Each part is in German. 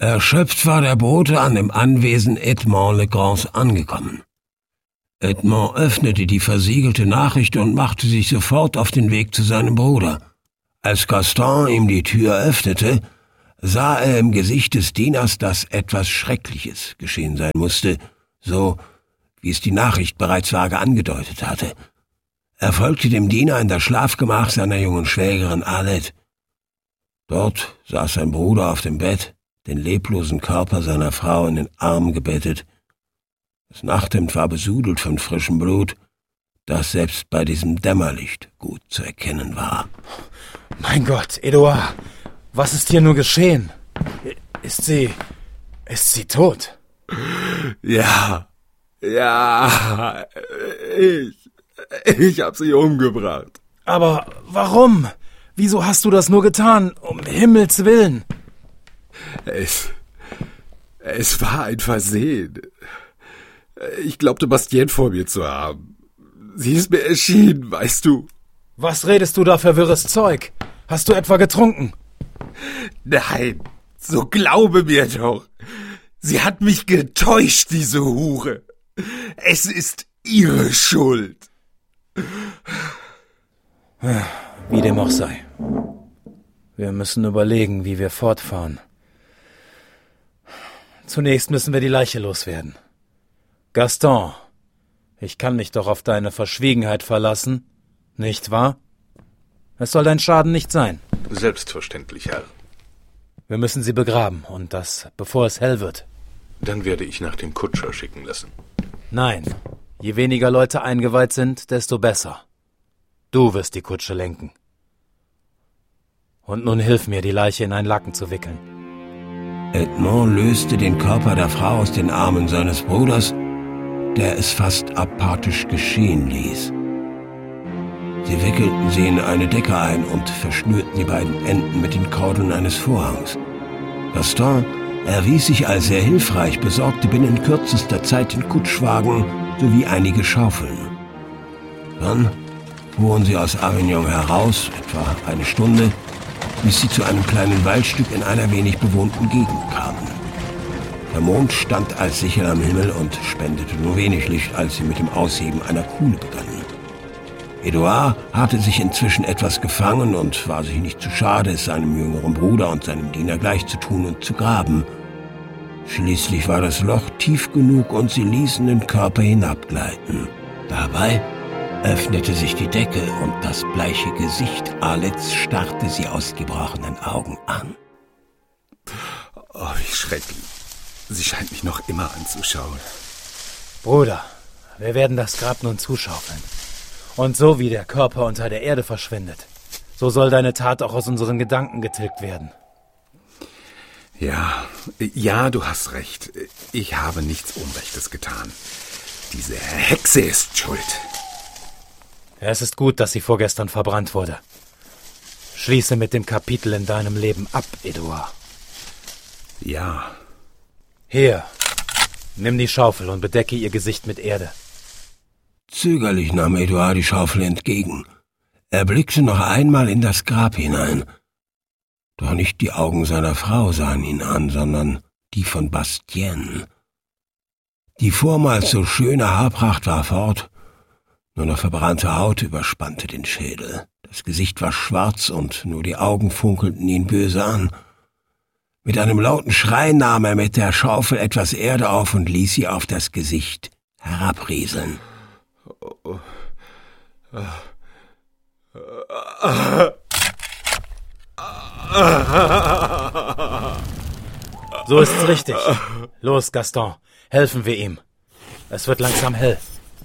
Erschöpft war der Bote an dem Anwesen Edmond Legrands angekommen. Edmond öffnete die versiegelte Nachricht und machte sich sofort auf den Weg zu seinem Bruder. Als Gaston ihm die Tür öffnete, sah er im Gesicht des Dieners, dass etwas Schreckliches geschehen sein musste, so wie es die Nachricht bereits vage angedeutet hatte. Er folgte dem Diener in das Schlafgemach seiner jungen Schwägerin Alette. Dort saß sein Bruder auf dem Bett, den leblosen Körper seiner Frau in den Arm gebettet. Das Nachthemd war besudelt von frischem Blut, das selbst bei diesem Dämmerlicht gut zu erkennen war. Mein Gott, Edouard, was ist hier nur geschehen? Ist sie tot? Ja, ich hab sie umgebracht. Aber warum? Wieso hast du das nur getan? Um Himmels Willen. Es war ein Versehen. Ich glaubte, Bastien vor mir zu haben. Sie ist mir erschienen, weißt du. Was redest du da für wirres Zeug? Hast du etwa getrunken? Nein, so glaube mir doch. Sie hat mich getäuscht, diese Hure. Es ist ihre Schuld. Wie dem auch sei. Wir müssen überlegen, wie wir fortfahren. Zunächst müssen wir die Leiche loswerden. Gaston, ich kann mich doch auf deine Verschwiegenheit verlassen, nicht wahr? Es soll dein Schaden nicht sein. Selbstverständlich, Herr. Wir müssen sie begraben, und das, bevor es hell wird. Dann werde ich nach dem Kutscher schicken lassen. Nein, je weniger Leute eingeweiht sind, desto besser. Du wirst die Kutsche lenken. Und nun hilf mir, die Leiche in einen Laken zu wickeln. Edmond löste den Körper der Frau aus den Armen seines Bruders, der es fast apathisch geschehen ließ. Sie wickelten sie in eine Decke ein und verschnürten die beiden Enden mit den Kordeln eines Vorhangs. Gaston erwies sich als sehr hilfreich, besorgte binnen kürzester Zeit den Kutschwagen sowie einige Schaufeln. Dann fuhren sie aus Avignon heraus, etwa eine Stunde, bis sie zu einem kleinen Waldstück in einer wenig bewohnten Gegend kamen. Der Mond stand als sicher am Himmel und spendete nur wenig Licht, als sie mit dem Ausheben einer Kuhle begannen. Edouard hatte sich inzwischen etwas gefangen und war sich nicht zu schade, es seinem jüngeren Bruder und seinem Diener gleich zu tun und zu graben. Schließlich war das Loch tief genug und sie ließen den Körper hinabgleiten. Dabei öffnete sich die Decke und das bleiche Gesicht Alettes starrte sie aus gebrochenen Augen an. Oh, wie schrecklich. Sie scheint mich noch immer anzuschauen. Bruder, wir werden das Grab nun zuschaufeln. Und so wie der Körper unter der Erde verschwindet, so soll deine Tat auch aus unseren Gedanken getilgt werden. Ja, du hast recht. Ich habe nichts Unrechtes getan. Diese Hexe ist schuld. Es ist gut, dass sie vorgestern verbrannt wurde. Schließe mit dem Kapitel in deinem Leben ab, Edouard. Ja. Hier, nimm die Schaufel und bedecke ihr Gesicht mit Erde. Zögerlich nahm Edouard die Schaufel entgegen. Er blickte noch einmal in das Grab hinein. Doch nicht die Augen seiner Frau sahen ihn an, sondern die von Bastien. Die vormals so schöne Haarpracht war fort, nur noch verbrannte Haut überspannte den Schädel. Das Gesicht war schwarz und nur die Augen funkelten ihn böse an. Mit einem lauten Schrei nahm er mit der Schaufel etwas Erde auf und ließ sie auf das Gesicht herabrieseln. So ist's richtig. Los, Gaston, helfen wir ihm. Es wird langsam hell.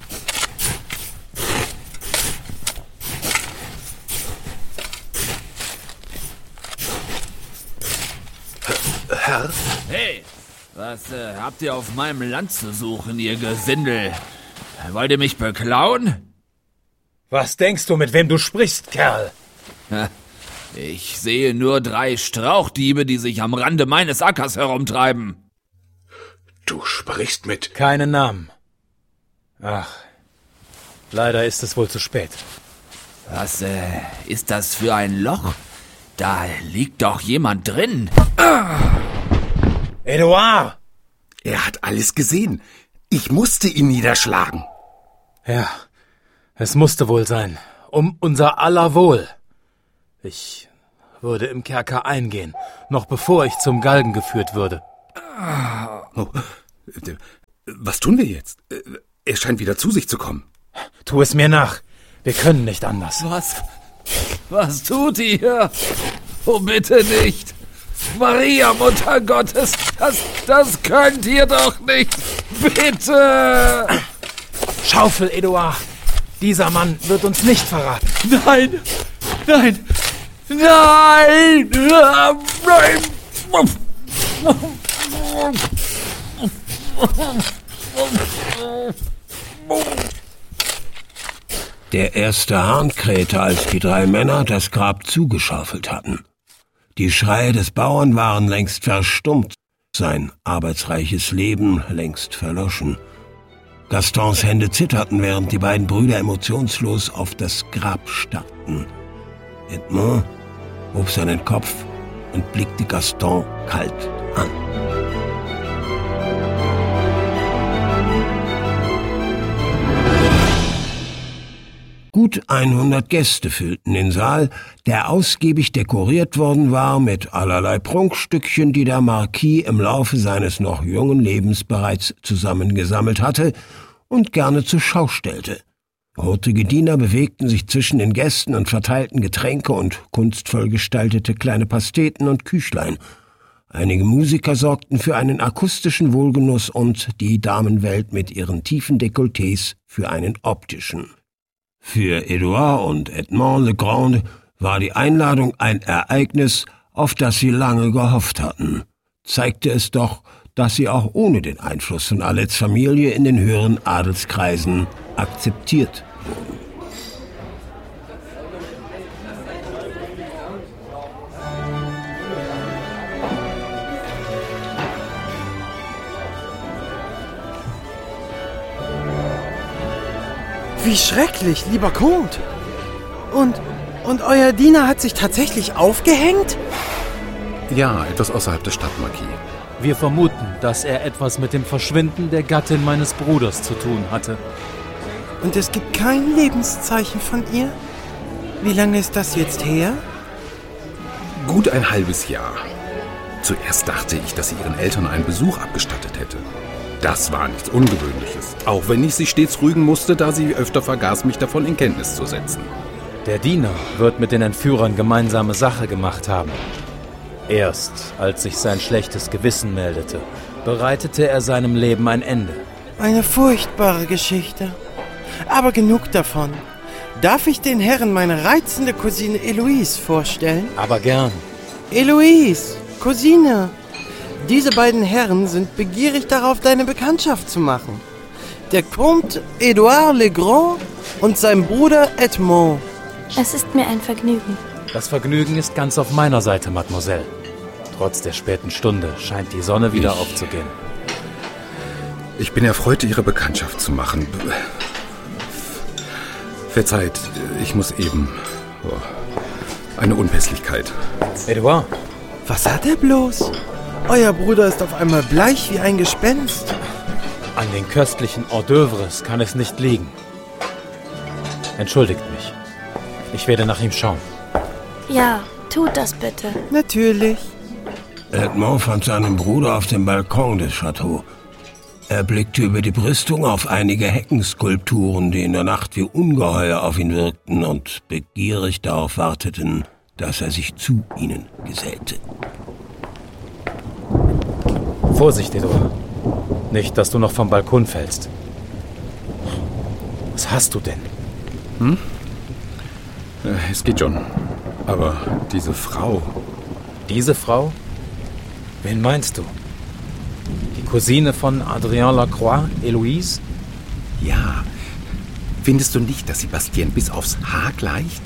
Herr? Hey, was habt ihr auf meinem Land zu suchen, ihr Gesindel? Wollt ihr mich beklauen? Was denkst du, mit wem du sprichst, Kerl? Ich sehe nur 3 Strauchdiebe, die sich am Rande meines Ackers herumtreiben. Du sprichst mit... Keinen Namen. Ach, leider ist es wohl zu spät. Was ist das für ein Loch? Da liegt doch jemand drin. Edouard! Er hat alles gesehen. Ich musste ihn niederschlagen. Ja, es musste wohl sein. Um unser aller Wohl. Ich würde im Kerker eingehen, noch bevor ich zum Galgen geführt würde. Oh, was tun wir jetzt? Er scheint wieder zu sich zu kommen. Tu es mir nach. Wir können nicht anders. Was tut ihr? Oh, bitte nicht. Maria, Mutter Gottes, das könnt ihr doch nicht. Bitte! Schaufel, Edouard. Dieser Mann wird uns nicht verraten. Nein! Nein! Nein! Nein! Der erste Hahn krähte, als die 3 Männer das Grab zugeschaufelt hatten. Die Schreie des Bauern waren längst verstummt, sein arbeitsreiches Leben längst verloschen. Gastons Hände zitterten, während die beiden Brüder emotionslos auf das Grab starrten. Edmond hob seinen Kopf und blickte Gaston kalt an. Gut 100 Gäste füllten den Saal, der ausgiebig dekoriert worden war mit allerlei Prunkstückchen, die der Marquis im Laufe seines noch jungen Lebens bereits zusammengesammelt hatte und gerne zur Schau stellte. Hurtige Diener bewegten sich zwischen den Gästen und verteilten Getränke und kunstvoll gestaltete kleine Pasteten und Küchlein. Einige Musiker sorgten für einen akustischen Wohlgenuss und die Damenwelt mit ihren tiefen Dekolletés für einen optischen. Für Edouard und Edmond Legrand war die Einladung ein Ereignis, auf das sie lange gehofft hatten. Zeigte es doch, dass sie auch ohne den Einfluss von Alettes Familie in den höheren Adelskreisen akzeptiert wurden. Wie schrecklich, lieber Comte. Und euer Diener hat sich tatsächlich aufgehängt? Ja, etwas außerhalb der Stadt, Marquis. Wir vermuten, dass er etwas mit dem Verschwinden der Gattin meines Bruders zu tun hatte. Und es gibt kein Lebenszeichen von ihr? Wie lange ist das jetzt her? Gut ein halbes Jahr. Zuerst dachte ich, dass sie ihren Eltern einen Besuch abgestattet hätte. Das war nichts Ungewöhnliches, auch wenn ich sie stets rügen musste, da sie öfter vergaß, mich davon in Kenntnis zu setzen. Der Diener wird mit den Entführern gemeinsame Sache gemacht haben. Erst als sich sein schlechtes Gewissen meldete, bereitete er seinem Leben ein Ende. Eine furchtbare Geschichte. Aber genug davon. Darf ich den Herren meine reizende Cousine Eloise vorstellen? Aber gern. Eloise, Cousine. Diese beiden Herren sind begierig darauf, deine Bekanntschaft zu machen. Der Comte Edouard Legrand und sein Bruder Edmond. Es ist mir ein Vergnügen. Das Vergnügen ist ganz auf meiner Seite, Mademoiselle. Trotz der späten Stunde scheint die Sonne wieder aufzugehen. Ich bin erfreut, Ihre Bekanntschaft zu machen. Verzeiht, ich muss eben... eine Unpässlichkeit. Edouard, Was hat er bloß? Euer Bruder ist auf einmal bleich wie ein Gespenst. an den köstlichen Hors d'oeuvres kann es nicht liegen. Entschuldigt mich. Ich werde nach ihm schauen. Ja, tut das bitte. Natürlich. Edmond fand seinen Bruder auf dem Balkon des Chateaux. Er blickte über die Brüstung auf einige Heckenskulpturen, die in der Nacht wie Ungeheuer auf ihn wirkten und begierig darauf warteten, dass er sich zu ihnen gesellte. Vorsicht, Edouard. Nicht, dass du noch vom Balkon fällst. Was hast du denn? Es geht schon. Aber diese Frau... Diese Frau? Wen meinst du? Die Cousine von Adrien Lacroix, Eloise? Ja. Findest du nicht, dass Sebastienne bis aufs Haar gleicht?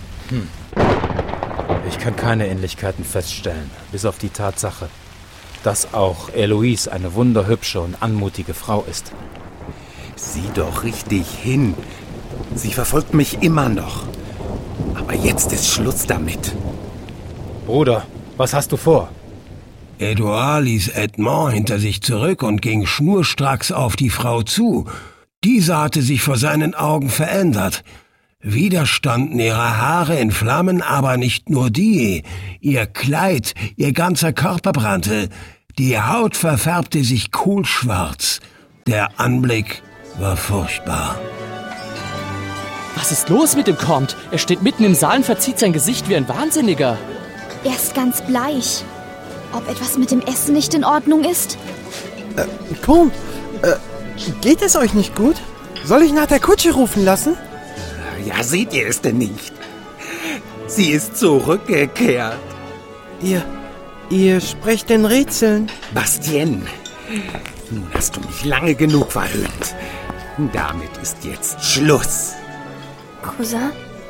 Ich kann keine Ähnlichkeiten feststellen, bis auf die Tatsache, dass auch Eloise eine wunderhübsche und anmutige Frau ist. Sieh doch richtig hin. Sie verfolgt mich immer noch. Aber jetzt ist Schluss damit. Bruder, was hast du vor? Edouard ließ Edmond hinter sich zurück und ging schnurstracks auf die Frau zu. Diese hatte sich vor seinen Augen verändert. Wieder standen ihre Haare in Flammen, aber nicht nur die. Ihr Kleid, ihr ganzer Körper brannte. Die Haut verfärbte sich kohlschwarz. Der Anblick war furchtbar. Was ist los mit dem Comte? Er steht mitten im Saal und verzieht sein Gesicht wie ein Wahnsinniger. Er ist ganz bleich. Ob etwas mit dem Essen nicht in Ordnung ist? Comte, geht es euch nicht gut? Soll ich nach der Kutsche rufen lassen? Ja, seht ihr es denn nicht? Sie ist zurückgekehrt. Ihr sprecht in Rätseln. Bastien, nun hast du mich lange genug verhöhnt. Damit ist jetzt Schluss. Cousin,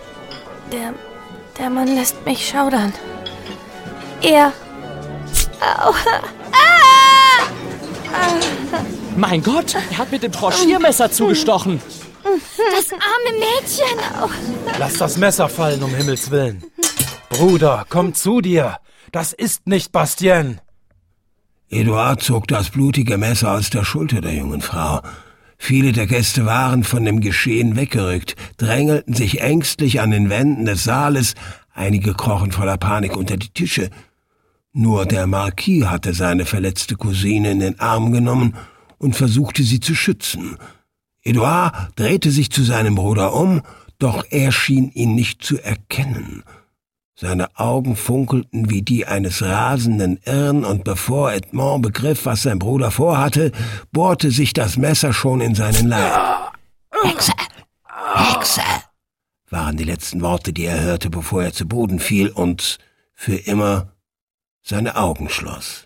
der Mann lässt mich schaudern. Er... Au. Mein Gott, er hat mit dem Tranchiermesser zugestochen. Das arme Mädchen. Lass das Messer fallen, um Himmels Willen. Bruder, komm zu dir. Das ist nicht Bastien. Edouard zog das blutige Messer aus der Schulter der jungen Frau. Viele der Gäste waren von dem Geschehen weggerückt, drängelten sich ängstlich an den Wänden des Saales, einige krochen voller Panik unter die Tische. Nur der Marquis hatte seine verletzte Cousine in den Arm genommen und versuchte sie zu schützen. Edouard drehte sich zu seinem Bruder um, doch er schien ihn nicht zu erkennen. Seine Augen funkelten wie die eines rasenden Irren, und bevor Edmond begriff, was sein Bruder vorhatte, bohrte sich das Messer schon in seinen Leib. »Hexe! Hexe!« waren die letzten Worte, die er hörte, bevor er zu Boden fiel und für immer seine Augen schloss.